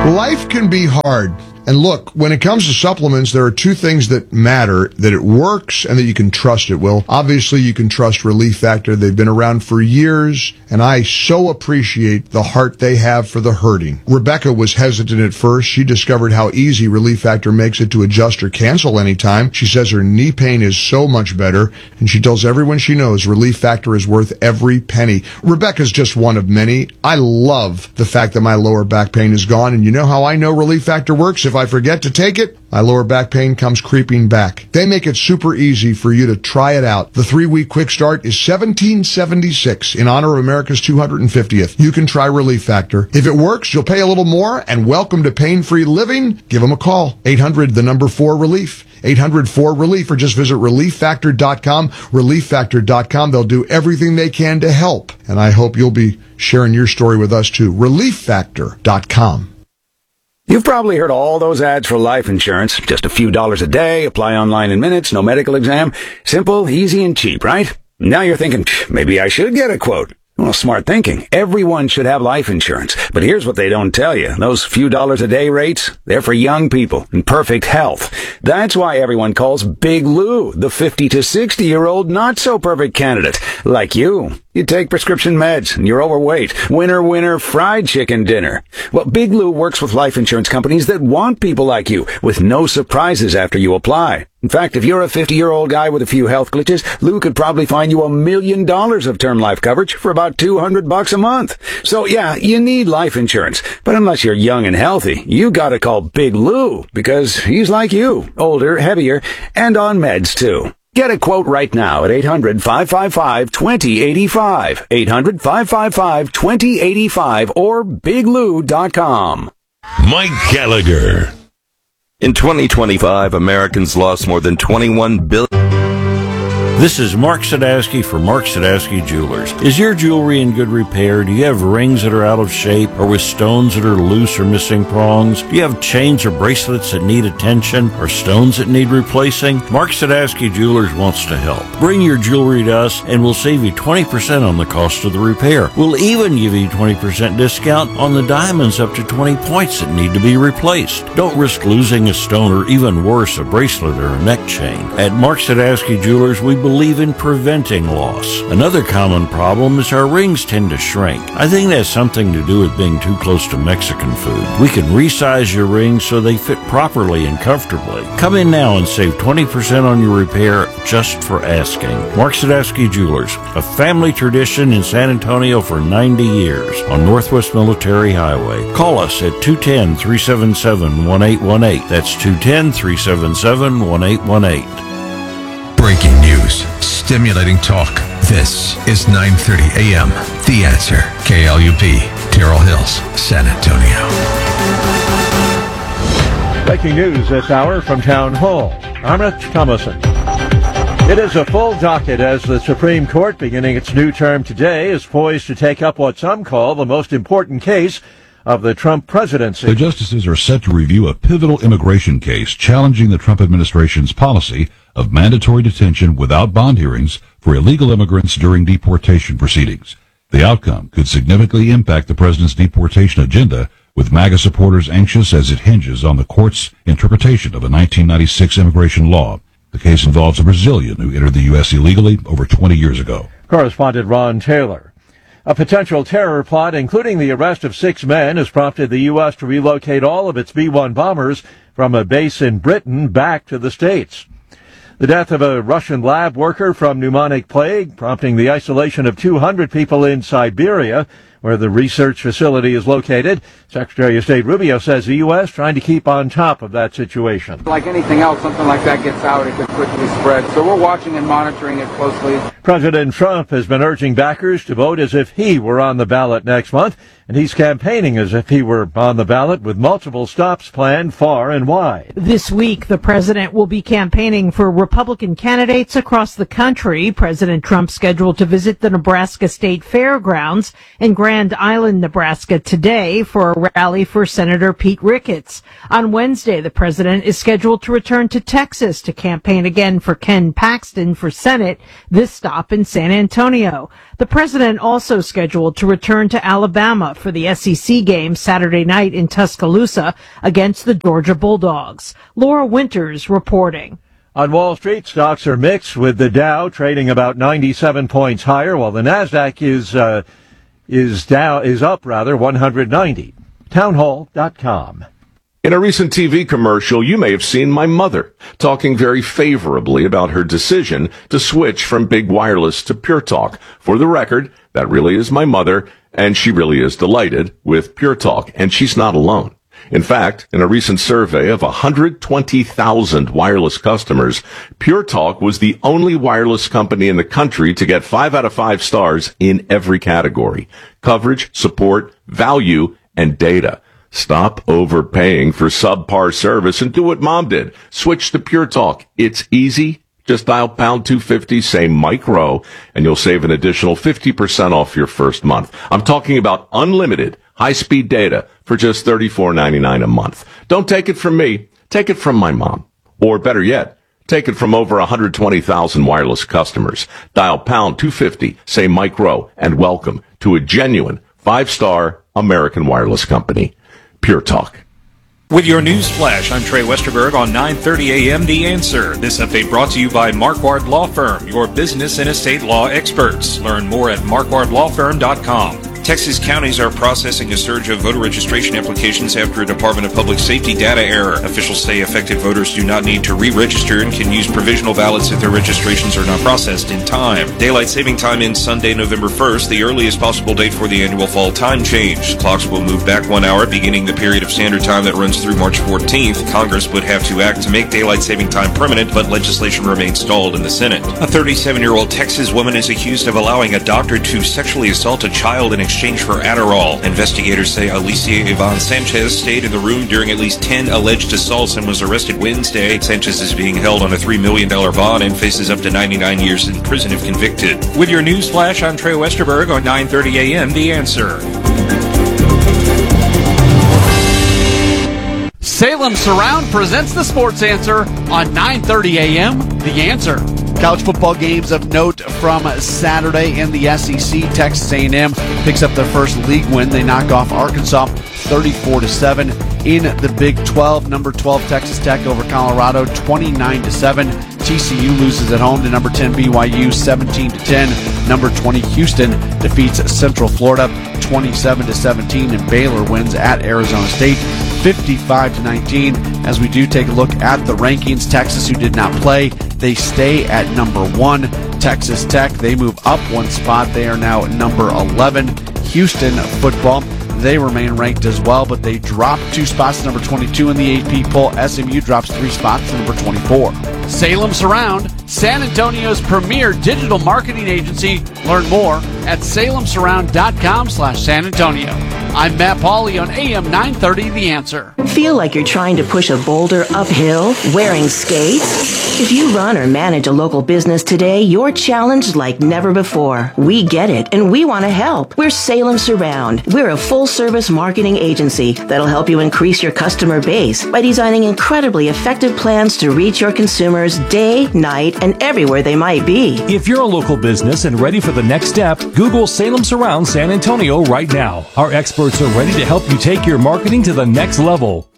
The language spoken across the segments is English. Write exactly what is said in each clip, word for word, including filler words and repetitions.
Life can be hard. And look, when it comes to supplements, there are two things that matter, that it works and that you can trust it. Well, obviously you can trust Relief Factor. They've been around for years, and I so appreciate the heart they have for the hurting. Rebecca was hesitant at first. She discovered how easy Relief Factor makes it to adjust or cancel anytime. She says her knee pain is so much better, and she tells everyone she knows Relief Factor is worth every penny. Rebecca's just one of many. I love the fact that my lower back pain is gone, and you know how I know Relief Factor works? If I forget to take it, my lower back pain comes creeping back. They make it super easy for you to try it out. The three-week quick start is seventeen seventy-six in honor of America's two hundred fiftieth. You can try Relief Factor. If it works, you'll pay a little more, and welcome to pain-free living. Give them a call. eight hundred, the number four, relief. eight hundred four relief, or just visit relief factor dot com. relief factor dot com. They'll do everything they can to help. And I hope you'll be sharing your story with us too. relief factor dot com. You've probably heard all those ads for life insurance. Just a few dollars a day, apply online in minutes, no medical exam. Simple, easy, and cheap, right? Now you're thinking, maybe I should get a quote. Well, smart thinking. Everyone should have life insurance. But here's what they don't tell you. Those few dollars a day rates, they're for young people in perfect health. That's why everyone calls Big Lou the fifty to sixty year old not so perfect candidate. Like you. You take prescription meds and you're overweight. Winner, winner, fried chicken dinner. Well, Big Lou works with life insurance companies that want people like you with no surprises after you apply. In fact, if you're a fifty-year-old guy with a few health glitches, Lou could probably find you a million dollars of term life coverage for about two hundred bucks a month. So yeah, you need life insurance. But unless you're young and healthy, you gotta call Big Lou because he's like you, older, heavier, and on meds too. Get a quote right now at eight hundred, five five five, two zero eight five, eight hundred, five five five, two zero eight five, or big lou dot com. Mike Gallagher. In twenty twenty-five, Americans lost more than twenty-one billion dollars. This is Mark Sadowski for Mark Sadowski Jewelers. Is your jewelry in good repair? Do you have rings that are out of shape or with stones that are loose or missing prongs? Do you have chains or bracelets that need attention or stones that need replacing? Mark Sadowski Jewelers wants to help. Bring your jewelry to us and we'll save you twenty percent on the cost of the repair. We'll even give you twenty percent discount on the diamonds up to twenty points that need to be replaced. Don't risk losing a stone or even worse, a bracelet or a neck chain. At Mark Sadowski Jewelers, we believe in preventing loss. Another common problem is our rings tend to shrink. I think that has something to do with being too close to Mexican food. We can resize your rings so they fit properly and comfortably. Come in now and save twenty percent on your repair just for asking. Mark Sadowski Jewelers, a family tradition in San Antonio for ninety years on Northwest Military Highway. Call us at two one zero, three seven seven, one eight one eight. That's two one zero, three seven seven, one eight one eight. Breaking news, stimulating talk. This is nine thirty a.m. The Answer. K L U P, Terrell Hills, San Antonio. Breaking news this hour from Town Hall. I'm Rich Thomason. It is a full docket as the Supreme Court, beginning its new term today, is poised to take up what some call the most important case of the Trump presidency. The justices are set to review a pivotal immigration case challenging the Trump administration's policy of mandatory detention without bond hearings for illegal immigrants during deportation proceedings. The outcome could significantly impact the president's deportation agenda, with MAGA supporters anxious as it hinges on the court's interpretation of a nineteen ninety-six immigration law. The case involves a Brazilian who entered the U S illegally over twenty years ago. Correspondent Ron Taylor. A potential terror plot, including the arrest of six men, has prompted the U S to relocate all of its B one bombers from a base in Britain back to the States. The death of a Russian lab worker from pneumonic plague, prompting the isolation of two hundred people in Siberia, where the research facility is located. Secretary of State Rubio says the U S trying to keep on top of that situation. Like anything else, something like that gets out, it could quickly spread. So we're watching and monitoring it closely. President Trump has been urging backers to vote as if he were on the ballot next month, and he's campaigning as if he were on the ballot with multiple stops planned far and wide. This week, the president will be campaigning for Republican candidates across the country. President Trump scheduled to visit the Nebraska State Fairgrounds in Grand Island, Nebraska today for a rally for Senator Pete Ricketts. On Wednesday, the president is scheduled to return to Texas to campaign again for Ken Paxton for Senate, this stop in San Antonio. The president also scheduled to return to Alabama for the S E C game Saturday night in Tuscaloosa against the Georgia Bulldogs. Laura Winters reporting. On Wall Street, stocks are mixed, with the Dow trading about ninety-seven points higher, while the Nasdaq is uh, is down is up rather one hundred ninety. townhall dot com. In a recent T V commercial, you may have seen my mother talking very favorably about her decision to switch from Big Wireless to Pure Talk. For the record, that really is my mother, and she really is delighted with Pure Talk, and she's not alone. In fact, in a recent survey of one hundred twenty thousand wireless customers, Pure Talk was the only wireless company in the country to get five out of five stars in every category: coverage, support, value, and data. Stop overpaying for subpar service and do what Mom did. Switch to Pure Talk. It's easy. Just dial pound two fifty, say Mike Rowe, and you'll save an additional fifty percent off your first month. I'm talking about unlimited high-speed data for just thirty-four ninety-nine a month. Don't take it from me. Take it from my mom. Or better yet, take it from over one hundred twenty thousand wireless customers. Dial pound two fifty, say Mike Rowe, and welcome to a genuine five-star American wireless company. Pure Talk. With your news flash, I'm Trey Westerberg on nine thirty a.m. The Answer. This update brought to you by Marquardt Law Firm, your business and estate law experts. Learn more at marquardt law firm dot com. Texas counties are processing a surge of voter registration applications after a Department of Public Safety data error. Officials say affected voters do not need to re-register and can use provisional ballots if their registrations are not processed in time. Daylight saving time ends Sunday, November first, the earliest possible date for the annual fall time change. Clocks will move back one hour, beginning the period of standard time that runs through March fourteenth. Congress would have to act to make daylight saving time permanent, but legislation remains stalled in the Senate. A thirty-seven-year-old Texas woman is accused of allowing a doctor to sexually assault a child in exchange for Adderall. Investigators say Alicia Yvonne Sanchez stayed in the room during at least ten alleged assaults and was arrested Wednesday. Sanchez is being held on a three million dollars bond and faces up to ninety-nine years in prison if convicted. With your news flash, I'm Trey Westerberg on nine thirty a.m. The Answer. Salem Surround presents the Sports Answer on nine thirty a.m. The Answer. College football games of note from Saturday in the S E C. Texas A and M picks up their first league win. They knock off Arkansas thirty-four to seven. In the Big twelve, number twelve Texas Tech over Colorado twenty-nine to seven. T C U loses at home to number ten B Y U seventeen to ten. Number twenty Houston defeats Central Florida twenty-seven to seventeen, and Baylor wins at Arizona State fifty-five to nineteen. As we do take a look at the rankings, Texas, who did not play, they stay at number one. Texas Tech, they move up one spot. They are now number eleven. Houston football, they remain ranked as well, but they drop two spots to number twenty-two in the A P poll. S M U drops three spots to number twenty-four. Salem Surround, San Antonio's premier digital marketing agency. Learn more at salem surround dot com slash San Antonio. I'm Matt Pauley on A M nine thirty, The Answer. Feel like you're trying to push a boulder uphill wearing skates? If you run or manage a local business today, you're challenged like never before. We get it, and we want to help. We're Salem Surround. We're a full-service marketing agency that'll help you increase your customer base by designing incredibly effective plans to reach your consumers day, night, and everywhere they might be. If you're a local business and ready for the next step, Google Salem Surround San Antonio right now. Our experts are ready to help you take your marketing to the next level.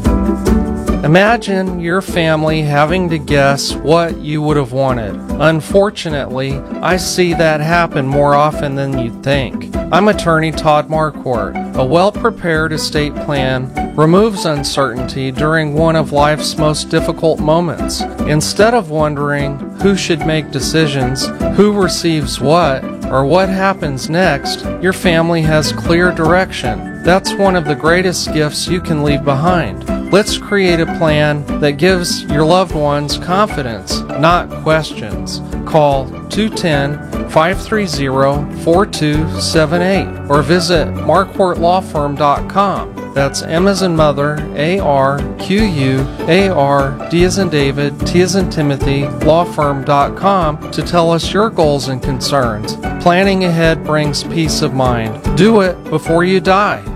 Imagine your family having to guess what you would have wanted. Unfortunately, I see that happen more often than you'd think. I'm attorney Todd Marquardt. A well-prepared estate plan removes uncertainty during one of life's most difficult moments. Instead of wondering who should make decisions, who receives what, or what happens next, your family has clear direction. That's one of the greatest gifts you can leave behind. Let's create a plan that gives your loved ones confidence, not questions. Call two one zero, five three zero, four two seven eight or visit marquardt law firm dot com. That's M as in mother, A R Q U A R D as in David, T as in Timothy, law firm dot com to tell us your goals and concerns. Planning ahead brings peace of mind. Do it before you die.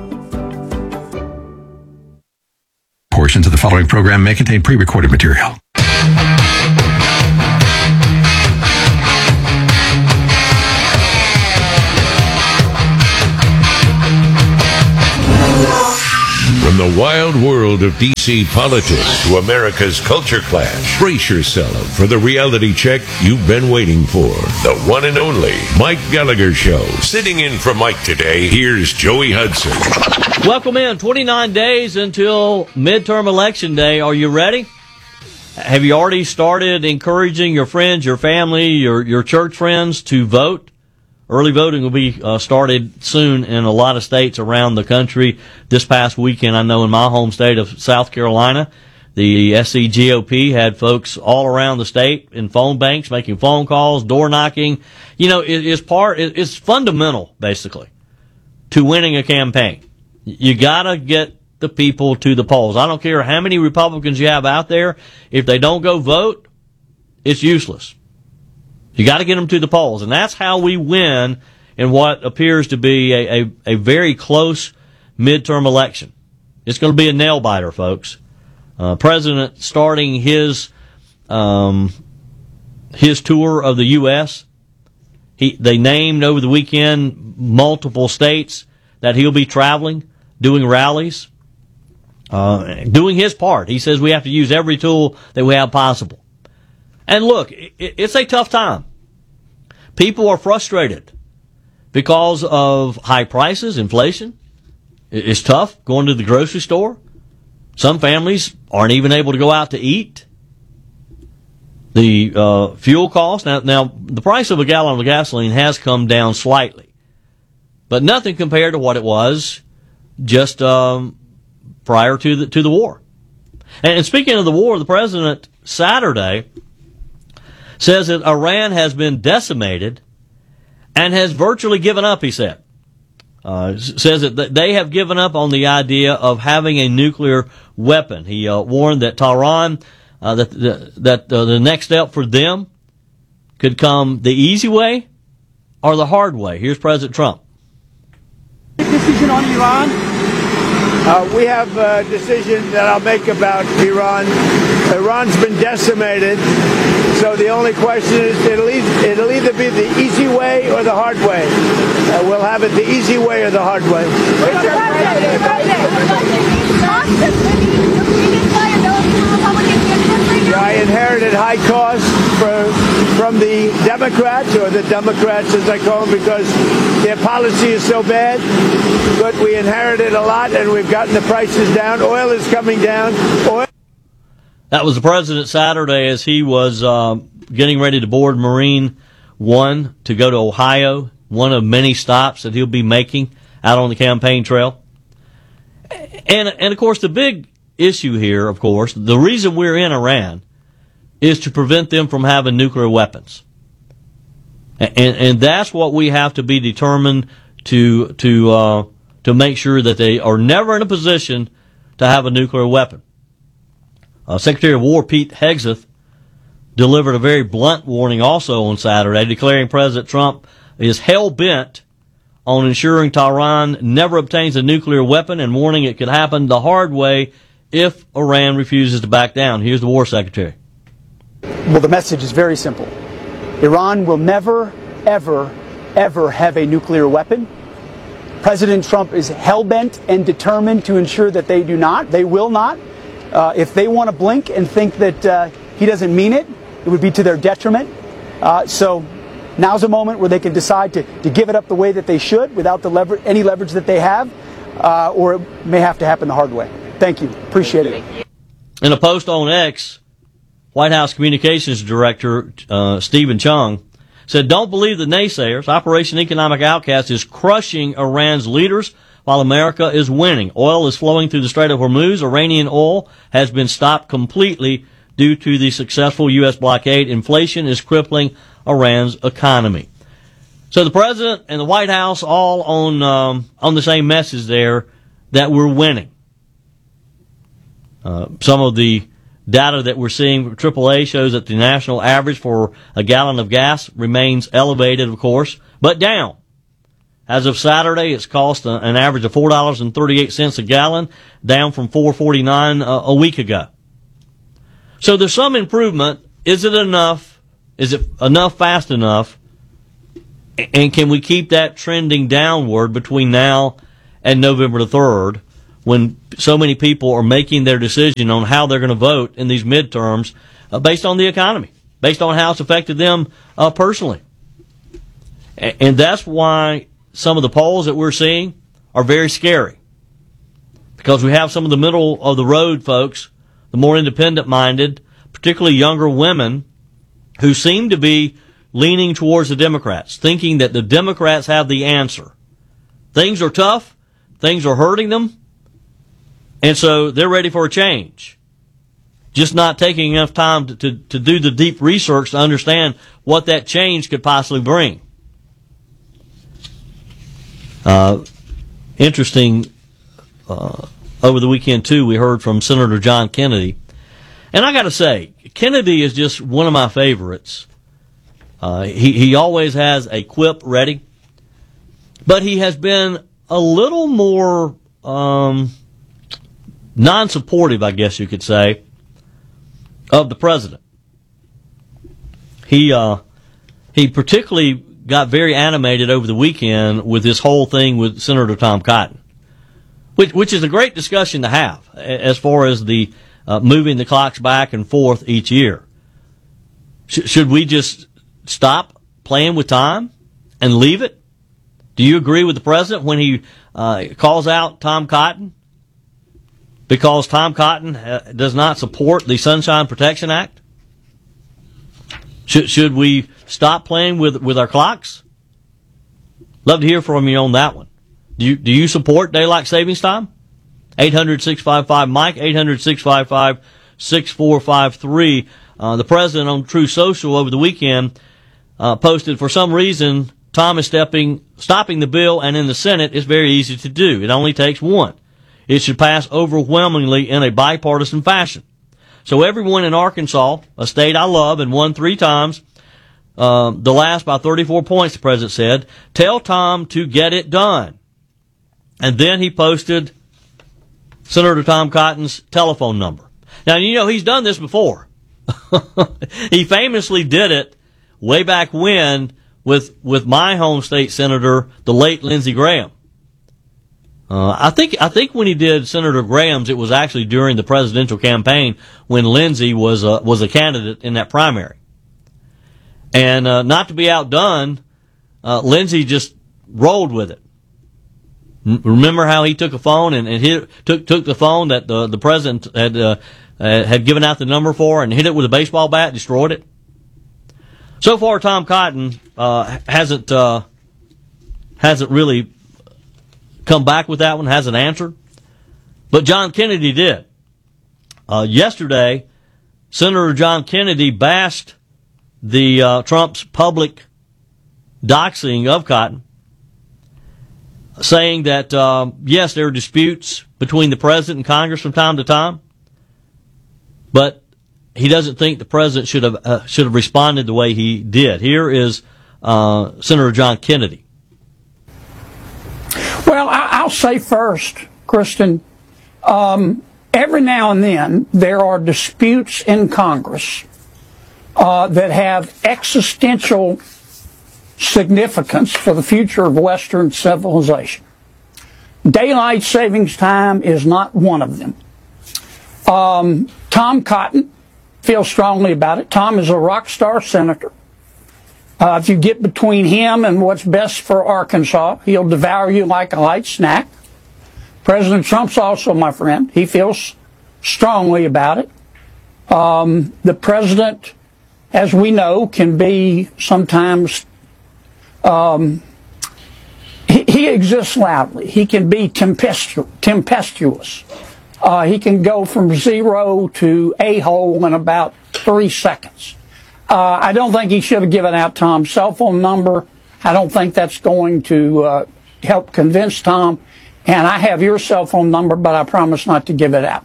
Portions of the following program may contain pre-recorded material. the wild world of D C politics to America's culture clash, brace yourself for the reality check you've been waiting for. The one and only Mike Gallagher Show. Sitting in for Mike today, here's Joey Hudson. Welcome in. twenty-nine days until midterm election day. Are you ready? Have you already started encouraging your friends, your family, your, your church friends to vote? Early voting will be uh, started soon in a lot of states around the country. This past weekend, I know in my home state of South Carolina, the S C G O P had folks all around the state in phone banks making phone calls, door knocking. You know, it, it's part, it, it's fundamental, basically, to winning a campaign. You gotta get the people to the polls. I don't care how many Republicans you have out there. If they don't go vote, it's useless. You got to get them to the polls, and that's how we win in what appears to be a, a, a very close midterm election. It's going to be a nail biter, folks. Uh, President starting his um, his tour of the U S He they named over the weekend multiple states that he'll be traveling, doing rallies. Uh, doing his part. He says we have to use every tool that we have possible. And look, it, it's a tough time. People are frustrated because of high prices, inflation. It's tough going to the grocery store. Some families aren't even able to go out to eat. The uh, fuel cost, now, now the price of a gallon of gasoline has come down slightly, but nothing compared to what it was just um, prior to the to the war. And speaking of the war, the president Saturday says that Iran has been decimated and has virtually given up, he said. Uh, says that they have given up on the idea of having a nuclear weapon. He uh, warned that Tehran, uh, that, the, that uh, the next step for them could come the easy way or the hard way. Here's President Trump. Decision on Iran? Uh, we have a decision that I'll make about Iran. Iran's been decimated, so the only question is it'll either, it'll either be the easy way or the hard way. Uh, we'll have it the easy way or the hard way. Yeah, I inherited high costs for, from the Democrats, or the Democrats as I call them, because their policy is so bad. But we inherited a lot, and we've gotten the prices down. Oil is coming down. Oil. That was the president Saturday as he was uh, getting ready to board Marine One to go to Ohio, one of many stops that he'll be making out on the campaign trail. And, and of course, the big issue here, of course, the reason we're in Iran is to prevent them from having nuclear weapons. And, and that's what we have to be determined to, to, uh, to make sure that they are never in a position to have a nuclear weapon. Uh, Secretary of War Pete Hegseth delivered a very blunt warning also on Saturday, declaring President Trump is hell-bent on ensuring Tehran never obtains a nuclear weapon and warning it could happen the hard way if Iran refuses to back down. Here's the War Secretary. Well, the message is very simple. Iran will never, ever, ever have a nuclear weapon. President Trump is hell-bent and determined to ensure that they do not. They will not. Uh, if they want to blink and think that uh, he doesn't mean it, it would be to their detriment. Uh, so now's a moment where they can decide to, to give it up the way that they should without the lever- any leverage that they have, uh, or it may have to happen the hard way. Thank you. Appreciate it. In a post on X, White House Communications Director uh, Stephen Chung said, "Don't believe the naysayers. Operation Economic Outcast is crushing Iran's leaders while America is winning. Oil is flowing through the Strait of Hormuz. Iranian oil has been stopped completely due to the successful U S blockade. Inflation is crippling Iran's economy." So the president and the White House all on um, on the same message there that we're winning. Uh, some of the data that we're seeing from triple A shows that the national average for a gallon of gas remains elevated, of course, but down. As of Saturday, it's cost a, an average of four dollars and thirty-eight cents a gallon, down from four dollars and forty-nine cents a, a week ago. So there's some improvement. Is it enough? Is it enough fast enough? And can we keep that trending downward between now and November the third, when so many people are making their decision on how they're going to vote in these midterms uh, based on the economy, based on how it's affected them uh, personally. A- and that's why some of the polls that we're seeing are very scary, because we have some of the middle of the road folks, the more independent minded, particularly younger women, who seem to be leaning towards the Democrats, thinking that the Democrats have the answer. Things are tough, things are hurting them, and so they're ready for a change. Just not taking enough time to, to, to do the deep research to understand what that change could possibly bring. Uh, interesting, uh, over the weekend, too, we heard from Senator John Kennedy. And I got to say, Kennedy is just one of my favorites. Uh, he, he always has a quip ready. But he has been a little more um, non-supportive, I guess you could say, of the president. He uh, he particularly got very animated over the weekend with this whole thing with Senator Tom Cotton, which which is a great discussion to have as far as the uh, moving the clocks back and forth each year. Sh- should we just stop playing with time and leave it? Do you agree with the president when he uh, calls out Tom Cotton because Tom Cotton uh, does not support the Sunshine Protection Act? Should should we stop playing with with our clocks? Love to hear from you on that one. Do you do you support daylight savings time? eight hundred, six five five, Mike, eight hundred, six five five, six four five three. Uh, the president on True Social over the weekend uh, posted, for some reason, Tom is stepping, stopping the bill, and in the Senate, it's very easy to do. It only takes one. It should pass overwhelmingly in a bipartisan fashion. So everyone in Arkansas, a state I love and won three times, uh, the last by thirty-four points, the president said, tell Tom to get it done. And then he posted Senator Tom Cotton's telephone number. Now, you know, he's done this before. He famously did it way back when with with my home state senator, the late Lindsey Graham. Uh, I think I think when he did Senator Graham's, it was actually during the presidential campaign when Lindsey was a, was a candidate in that primary. And uh, not to be outdone, uh, Lindsey just rolled with it. N- remember how he took a phone and, and hit, took took the phone that the the president had uh, uh, had given out the number for and hit it with a baseball bat, destroyed it. So far, Tom Cotton uh, hasn't uh, hasn't really come back with that one, hasn't answered. But John Kennedy did. Uh, yesterday, Senator John Kennedy bashed the uh, Trump's public doxing of Cotton, saying that, uh, yes, there are disputes between the president and Congress from time to time, but he doesn't think the president should have uh, should have responded the way he did. Here is uh, Senator John Kennedy. Well, I'll say first, Kristen, um, every now and then there are disputes in Congress uh, that have existential significance for the future of Western civilization. Daylight savings time is not one of them. Um, Tom Cotton feels strongly about it. Tom is a rock star senator. Uh, if you get between him and what's best for Arkansas, he'll devour you like a light snack. President Trump's also my friend. He feels strongly about it. Um, the president, as we know, can be sometimes, um, he, he exists loudly. He can be tempestu- tempestuous. Uh, he can go from zero to a-hole in about three seconds. Uh, I don't think he should have given out Tom's cell phone number. I don't think that's going to uh, help convince Tom. And I have your cell phone number, but I promise not to give it out.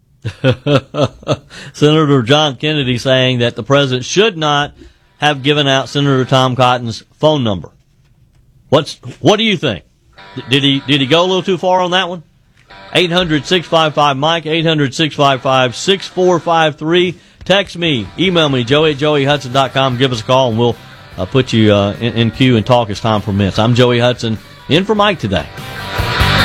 Senator John Kennedy saying that the president should not have given out Senator Tom Cotton's phone number. What's what do you think? Did he did he go a little too far on that one? eight hundred, six five five, Mike, eight hundred, six five five, six four five three. Text me, email me, joey at joey hudson dot com. Give us a call, and we'll uh, put you uh, in, in queue and talk as time permits. I'm Joey Hudson, in for Mike today.